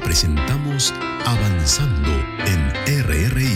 presentamos Avanzando en RRI.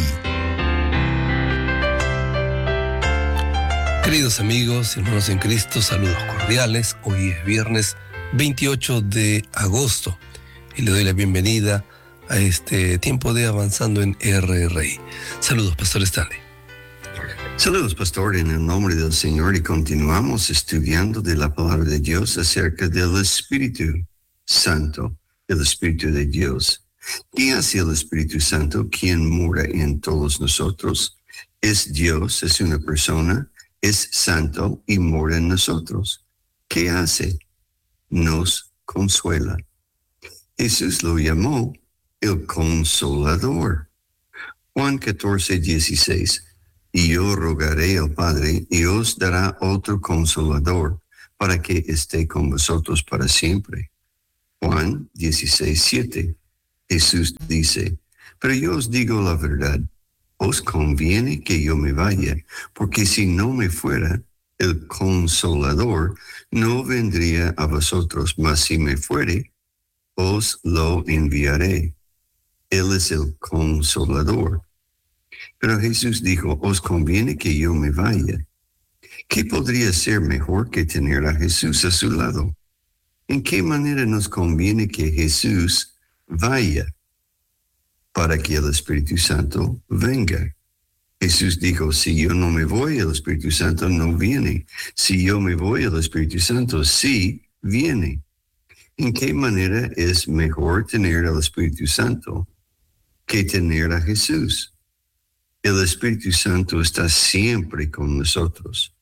Queridos amigos y hermanos en Cristo, saludos cordiales. Hoy es viernes 28 de agosto y le doy la bienvenida a este tiempo de Avanzando en RRI. Saludos, Pastor Stanley. Saludos, pastor, en el nombre del Señor, y continuamos estudiando de la palabra de Dios acerca del Espíritu Santo, el Espíritu de Dios. ¿Qué hace el Espíritu Santo, quien mora en todos nosotros? Es Dios, es una persona, es santo y mora en nosotros. ¿Qué hace? Nos consuela. Jesús lo llamó el Consolador. Juan 14:16. Y yo rogaré al Padre, y os dará otro Consolador, para que esté con vosotros para siempre. Juan 16:7. Jesús dice, pero yo os digo la verdad, os conviene que yo me vaya, porque si no me fuera, el Consolador no vendría a vosotros, mas si me fuere, os lo enviaré. Él es el Consolador. Pero Jesús dijo, os conviene que yo me vaya. ¿Qué podría ser mejor que tener a Jesús a su lado? ¿En qué manera nos conviene que Jesús vaya para que el Espíritu Santo venga? Jesús dijo, si yo no me voy, el Espíritu Santo no viene. Si yo me voy, el Espíritu Santo sí viene. ¿En qué manera es mejor tener al Espíritu Santo que tener a Jesús? El Espíritu Santo está siempre con nosotros.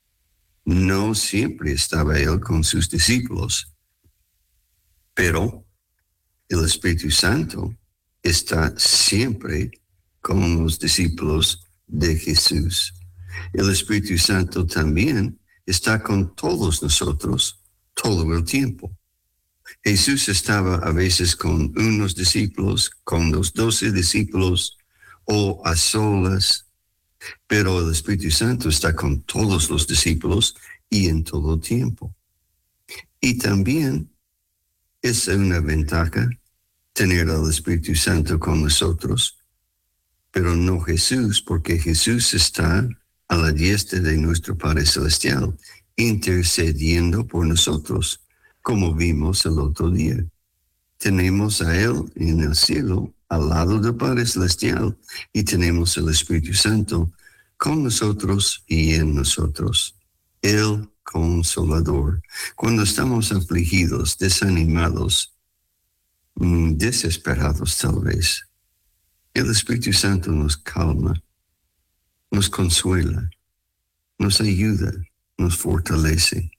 No siempre estaba Él con sus discípulos, pero el Espíritu Santo está siempre con los discípulos de Jesús. El Espíritu Santo también está con todos nosotros todo el tiempo. Jesús estaba a veces con unos discípulos, con los 12 discípulos, o a solas, pero el Espíritu Santo está con todos los discípulos y en todo tiempo. Y también es una ventaja tener al Espíritu Santo con nosotros, pero no Jesús, porque Jesús está a la diestra de nuestro Padre Celestial, intercediendo por nosotros, como vimos el otro día. Tenemos a Él en el cielo, al lado del Padre Celestial, y tenemos el Espíritu Santo con nosotros y en nosotros. El Consolador. Cuando estamos afligidos, desanimados, desesperados tal vez, el Espíritu Santo nos calma, nos consuela, nos ayuda, nos fortalece.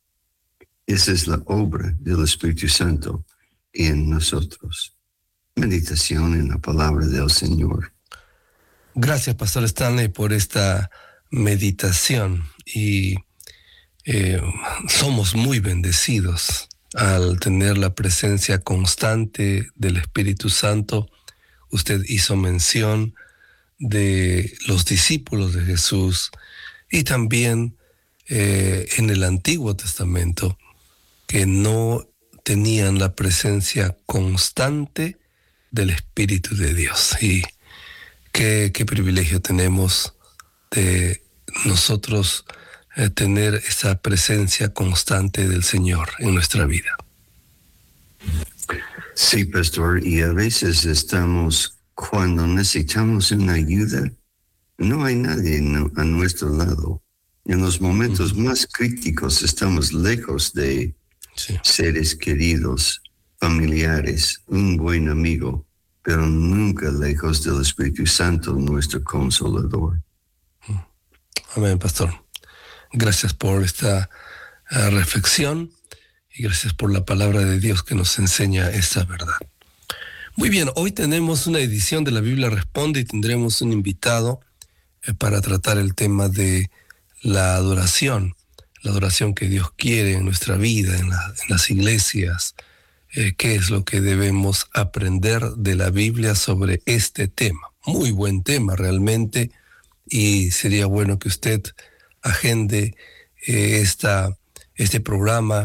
Esa es la obra del Espíritu Santo en nosotros. Meditación en la palabra del Señor. Gracias, Pastor Stanley, por esta meditación. Y somos muy bendecidos al tener la presencia constante del Espíritu Santo. Usted hizo mención de los discípulos de Jesús y también en el Antiguo Testamento, que no tenían la presencia constante del Espíritu de Dios. Y qué privilegio tenemos de nosotros tener esa presencia constante del Señor en nuestra vida. Sí, pastor, y a veces cuando necesitamos una ayuda, no hay nadie a nuestro lado. En los momentos más críticos estamos lejos de seres queridos, familiares, un buen amigo, pero nunca lejos del Espíritu Santo, nuestro Consolador. Amén, pastor. Gracias por esta reflexión y gracias por la palabra de Dios que nos enseña esta verdad. Muy bien, hoy tenemos una edición de la Biblia Responde y tendremos un invitado para tratar el tema de la adoración que Dios quiere en nuestra vida, en las iglesias. ¿Qué es lo que debemos aprender de la Biblia sobre este tema? Muy buen tema realmente, y sería bueno que usted agende este programa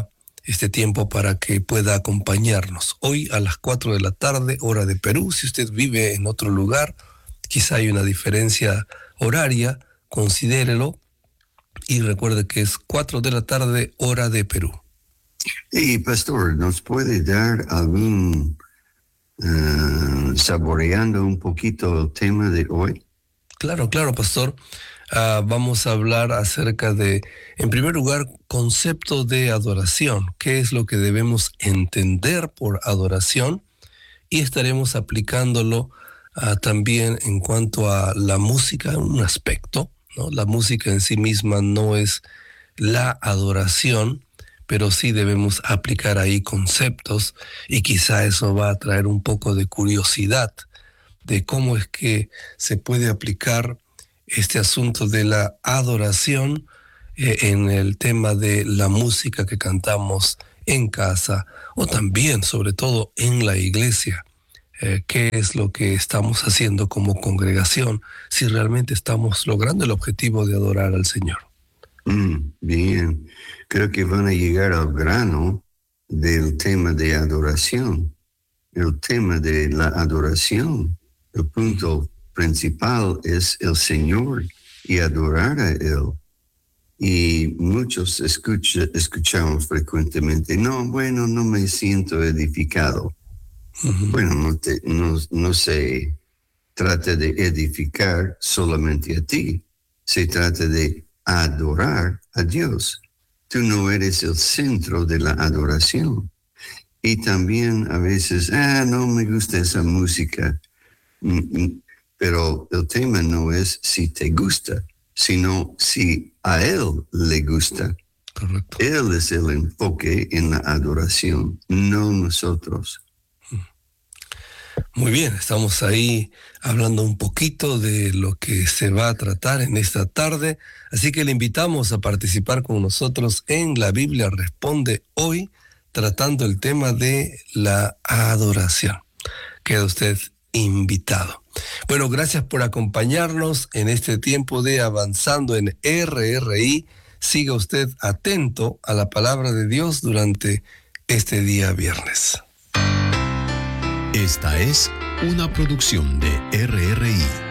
este tiempo para que pueda acompañarnos. Hoy a las 4 de la tarde, hora de Perú. Si usted vive en otro lugar, quizá hay una diferencia horaria, considérelo y recuerde que es 4 de la tarde, hora de Perú. Y pastor, ¿nos puede dar algún, saboreando un poquito el tema de hoy? Claro, pastor. Vamos a hablar acerca de, en primer lugar, concepto de adoración. ¿Qué es lo que debemos entender por adoración? Y estaremos aplicándolo también en cuanto a la música, un aspecto, ¿no? La música en sí misma no es la adoración, pero sí debemos aplicar ahí conceptos y quizá eso va a traer un poco de curiosidad de cómo es que se puede aplicar este asunto de la adoración en el tema de la música que cantamos en casa o también, sobre todo, en la iglesia. ¿Qué es lo que estamos haciendo como congregación si realmente estamos logrando el objetivo de adorar al Señor? Bien, creo que van a llegar al grano del tema de adoración. El tema de la adoración, el punto principal es el Señor y adorar a Él. Y muchos escuchamos frecuentemente, no me siento edificado. Uh-huh. Bueno, no se trata de edificar solamente a ti, se trata de adorar a Dios. Tú no eres el centro de la adoración. Y también a veces, no me gusta esa música. Pero el tema no es si te gusta, sino si a Él le gusta. Correcto. Él es el enfoque en la adoración, no nosotros. Muy bien, estamos ahí hablando un poquito de lo que se va a tratar en esta tarde, así que le invitamos a participar con nosotros en La Biblia Responde hoy, tratando el tema de la adoración. Queda usted invitado. Bueno, gracias por acompañarnos en este tiempo de Avanzando en RRI. Siga usted atento a la palabra de Dios durante este día viernes. Esta es una producción de RRI.